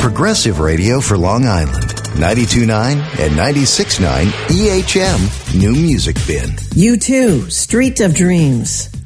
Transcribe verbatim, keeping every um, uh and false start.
Progressive Radio for Long Island. ninety-two point nine and ninety-six point nine E H M New Music Bin. U two, Street of Dreams.